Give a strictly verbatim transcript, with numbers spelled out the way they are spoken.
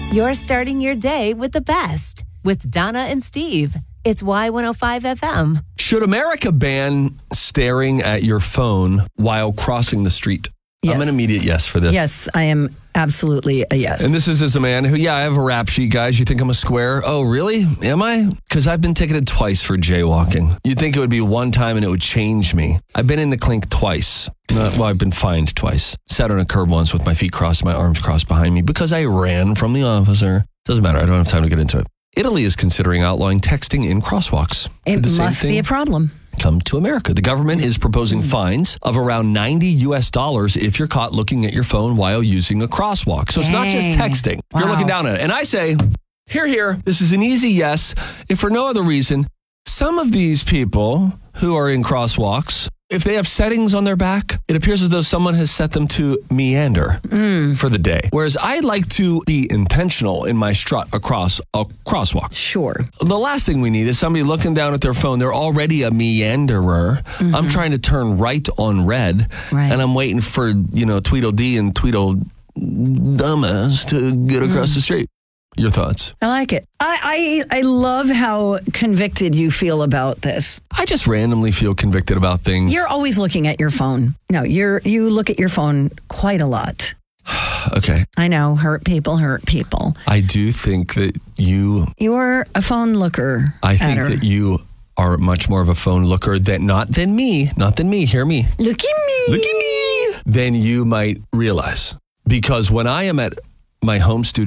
You're starting your day with the best with Donna and Steve. It's Y one oh five F M. Should America ban staring at your phone while crossing the street? Yes. I'm an immediate yes for this. Yes, I am absolutely a yes. And this is as a man who, yeah, I have a rap sheet, guys. You think I'm a square? Oh, really? Am I? Because I've been ticketed twice for jaywalking. You'd think it would be one time and it would change me. I've been in the clink twice. Uh, well, I've been fined twice. Sat on a curb once with my feet crossed, my arms crossed behind me because I ran from the officer. Doesn't matter. I don't have time to get into it. Italy is considering outlawing texting in crosswalks. It must be a problem. Come to America. The government is proposing fines of around ninety U S dollars if you're caught looking at your phone while using a crosswalk. So it's not just texting. If Wow. you're looking down at it. And I say, here, here, this is an easy yes. If for no other reason, some of these people who are in crosswalks, if they have settings on their back, it appears as though someone has set them to meander Mm. for the day. Whereas I'd like to be intentional in my strut across a crosswalk. Sure. The last thing we need is somebody looking down at their phone. They're already a meanderer. Mm-hmm. I'm trying to turn right on red, Right. and I'm waiting for, you know, Tweedledee and Tweedle dumbass to get across mm. the street. Your thoughts? I like it. I, I I love how convicted you feel about this. I just randomly feel convicted about things. You're always looking at your phone. No, you're you look at your phone quite a lot. Okay. I know, hurt people hurt people. I do think that you... You're a phone looker. I think Adder. that you are much more of a phone looker than not than me. Not than me. Hear me. Look at me. Look at me. Than you might realize. Because when I am at my home studio,